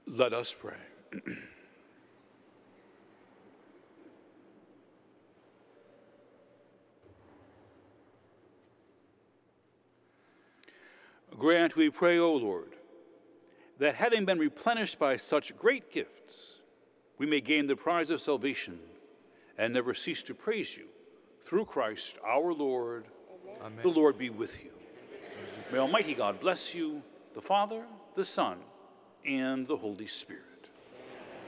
Let us pray. Grant, we pray, O Lord, that having been replenished by such great gifts, we may gain the prize of salvation and never cease to praise you. Through Christ our Lord. Amen. The Lord be with you. May Almighty God bless you, the Father, the Son, and the Holy Spirit.